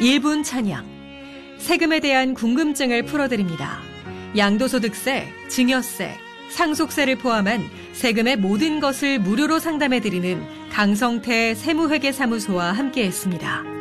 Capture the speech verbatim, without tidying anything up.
일 분 찬양, 세금에 대한 궁금증을 풀어드립니다. 양도소득세, 증여세, 상속세를 포함한 세금의 모든 것을 무료로 상담해드리는 강성태 세무회계사무소와 함께했습니다.